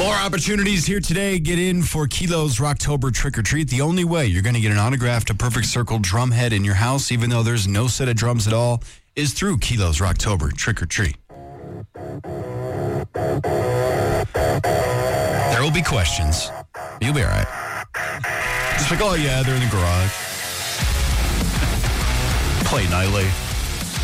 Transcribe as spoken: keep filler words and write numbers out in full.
More opportunities here today. Get in for Kilo's Rocktober Trick or Treat. The only way you're going to get an autographed, a perfect circle drum head in your house, even though there's no set of drums at all, is through Kilo's Rocktober Trick or Treat. There will be questions. You'll be all right. Just like, oh yeah, they're in the garage. Play nightly.